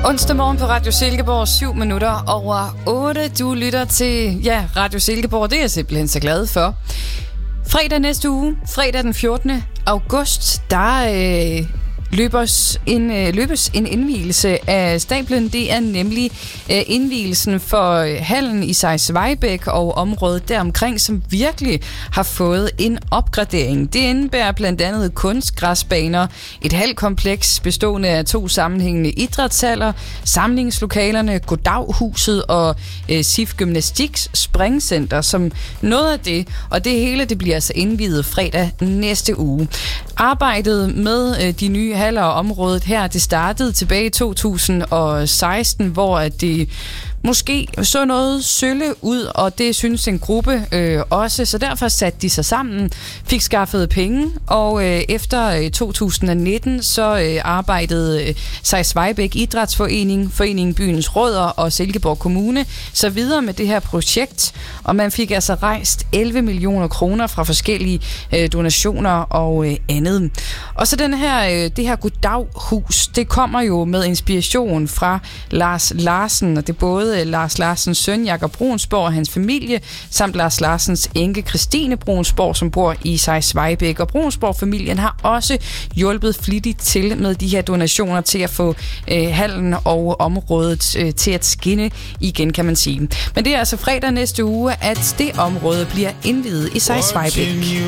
Onsdag morgen på Radio Silkeborg, 7 minutter over 8. Du lytter til Radio Silkeborg. Det er jeg simpelthen så glad for. Fredag næste uge, fredag den 14. august, der løbes en indvielse af stablen. Det er nemlig indvielsen for hallen i Seis-Vejbæk og området deromkring, som virkelig har fået en opgradering. Det indebærer blandt andet kunstgræsbaner, et halkompleks bestående af 2 sammenhængende idrætshaller, samlingslokalerne, Goddag-huset og SIF Gymnastiks springcenter som noget af det. Og det hele det bliver altså indviet fredag næste uge. Arbejdet med de nye haller og området her, det startede tilbage i 2016, hvor det måske så noget sølle ud, og det synes en gruppe også, så derfor satte de sig sammen, fik skaffet penge, og efter 2019 så arbejdede Seis-Vejbæk Idrætsforening, Foreningen Byens Rødder og Silkeborg Kommune så videre med det her projekt, og man fik altså rejst 11 millioner kroner fra forskellige donationer og andet. Og så det her Goddag-hus, det kommer jo med inspiration fra Lars Larsen, og det er både Lars Larsens søn Jakob Brunsborg og hans familie, samt Lars Larsens enke Christine Brunsborg, som bor i Seis-Vejbæk. Og Brunsborg-familien har også hjulpet flittigt til med de her donationer til at få hallen og området til at skinne igen, kan man sige. Men det er altså fredag næste uge, at det område bliver indviet i Seis-Vejbæk.